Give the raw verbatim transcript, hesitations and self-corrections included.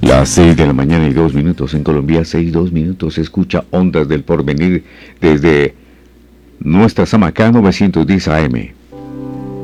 Las seis de la mañana y dos minutos en Colombia, seis, dos minutos. Se escucha Ondas del Porvenir desde nuestra Samacá novecientos diez A M.